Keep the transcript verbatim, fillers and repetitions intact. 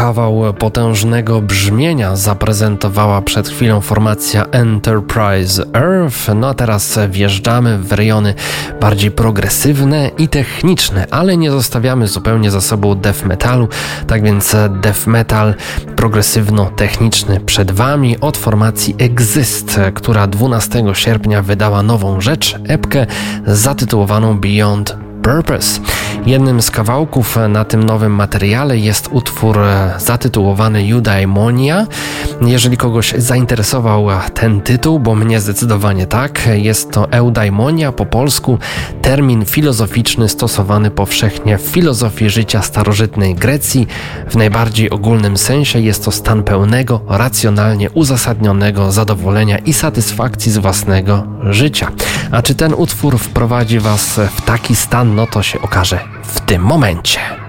Kawał potężnego brzmienia zaprezentowała przed chwilą formacja Enterprise Earth. No a teraz wjeżdżamy w rejony bardziej progresywne i techniczne, ale nie zostawiamy zupełnie za sobą death metalu. Tak więc death metal progresywno-techniczny przed Wami od formacji Exist, która dwunastego sierpnia wydała nową rzecz, epkę zatytułowaną Beyond Purpose. Jednym z kawałków na tym nowym materiale jest utwór zatytułowany Eudaimonia. Jeżeli kogoś zainteresował ten tytuł, bo mnie zdecydowanie tak, jest to eudaimonia, po polsku termin filozoficzny stosowany powszechnie w filozofii życia starożytnej Grecji. W najbardziej ogólnym sensie jest to stan pełnego, racjonalnie uzasadnionego zadowolenia i satysfakcji z własnego życia. A czy ten utwór wprowadzi Was w taki stan, no to się okaże w tym momencie.